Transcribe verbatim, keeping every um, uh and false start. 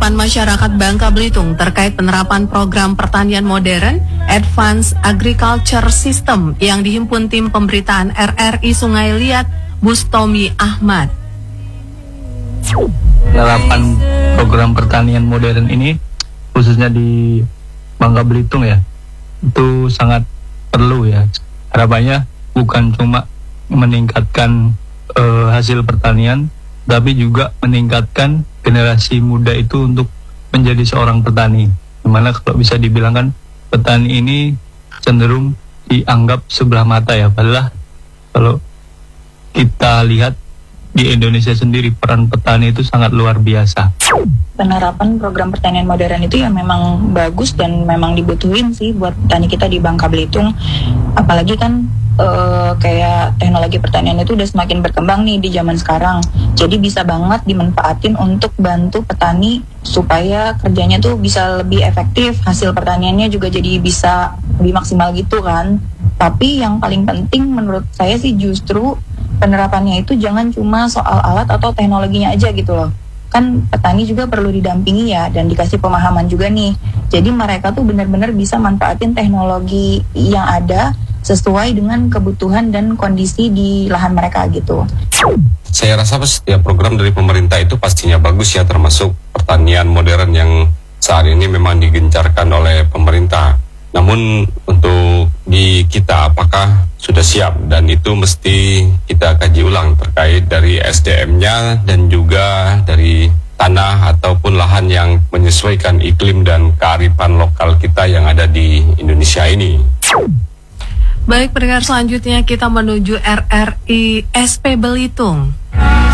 tanggapan masyarakat Bangka Belitung terkait penerapan program pertanian modern Advanced Agriculture System yang dihimpun tim pemberitaan R R I Sungai Liat, Bustomi Ahmad. Penerapan program pertanian modern ini khususnya di Bangka Belitung ya, itu sangat perlu ya. Harapannya bukan cuma meningkatkan uh, hasil pertanian, tapi juga meningkatkan generasi muda itu untuk menjadi seorang petani. Dimana kalau bisa dibilang kan petani ini cenderung dianggap sebelah mata ya. Padahal kalau kita lihat di Indonesia sendiri peran petani itu sangat luar biasa. Penerapan program pertanian modern itu ya memang bagus dan memang dibutuhin sih buat petani kita di Bangka Belitung. Apalagi kan Uh, kayak teknologi pertanian itu udah semakin berkembang nih di zaman sekarang. Jadi bisa banget dimanfaatin untuk bantu petani supaya kerjanya tuh bisa lebih efektif, hasil pertaniannya juga jadi bisa lebih maksimal gitu kan. Tapi yang paling penting menurut saya sih justru penerapannya itu jangan cuma soal alat atau teknologinya aja gitu loh. Kan petani juga perlu didampingi ya dan dikasih pemahaman juga nih. Jadi mereka tuh benar-benar bisa manfaatin teknologi yang ada sesuai dengan kebutuhan dan kondisi di lahan mereka gitu. Saya rasa ya program dari pemerintah itu pastinya bagus ya, termasuk pertanian modern yang saat ini memang digencarkan oleh pemerintah. Namun untuk di kita apakah sudah siap, dan itu mesti kita kaji ulang terkait dari S D M-nya dan juga dari tanah ataupun lahan yang menyesuaikan iklim dan kearifan lokal kita yang ada di Indonesia ini. Baik, pendengar, selanjutnya kita menuju R R I S P Belitung.